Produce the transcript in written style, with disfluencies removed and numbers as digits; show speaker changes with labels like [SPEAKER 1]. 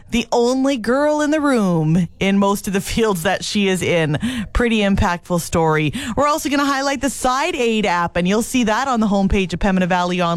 [SPEAKER 1] the only girl in the room in most of the fields that she is in. Pretty impactful story. We're also going to highlight the Side Aid app, and you'll see that on the homepage of Pembina Valley Online.